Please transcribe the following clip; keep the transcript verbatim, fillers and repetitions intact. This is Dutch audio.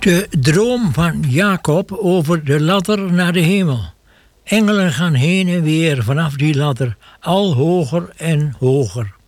De droom van Jacob over de ladder naar de hemel. Engelen gaan heen en weer vanaf die ladder, al hoger en hoger.